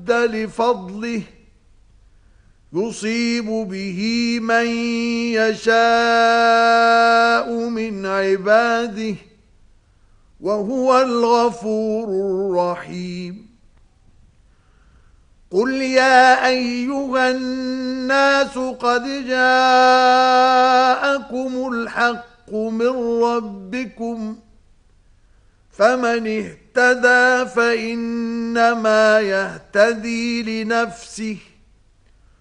رد لفضله يصيب به من يشاء من عباده وهو الغفور الرحيم. قل يا أيها الناس قد جاءكم الحق من ربكم فمن اهتدى فإنما يهتدي لنفسه